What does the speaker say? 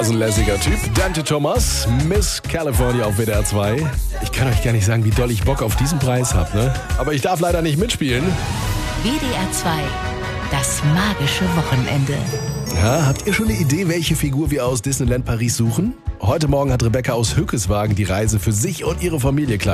Das ist ein lässiger Typ. Dante Thomas, Miss California auf WDR 2. Ich kann euch gar nicht sagen, wie doll ich Bock auf diesen Preis habe, ne? Aber ich darf leider nicht mitspielen. WDR 2, das magische Wochenende. Ja, habt ihr schon eine Idee, welche Figur wir aus Disneyland Paris suchen? Heute Morgen hat Rebecca aus Hückeswagen die Reise für sich und ihre Familie klar